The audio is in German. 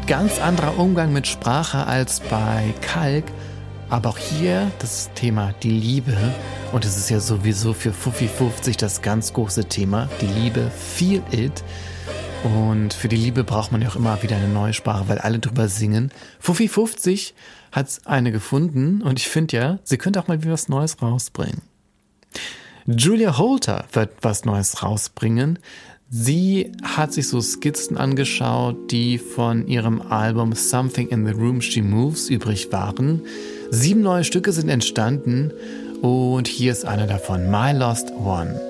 ganz anderer Umgang mit Sprache als bei Kalk. Aber auch hier das Thema die Liebe. Und es ist ja sowieso für Fuffi50 das ganz große Thema. Die Liebe, Feel It. Und für die Liebe braucht man ja auch immer wieder eine neue Sprache, weil alle drüber singen. Fuffi50 hat eine gefunden und ich finde ja, sie könnte auch mal wieder was Neues rausbringen. Julia Holter wird was Neues rausbringen. Sie hat sich so Skizzen angeschaut, die von ihrem Album Something in the Room She Moves übrig waren. 7 neue Stücke sind entstanden und hier ist eine davon, My Lost One.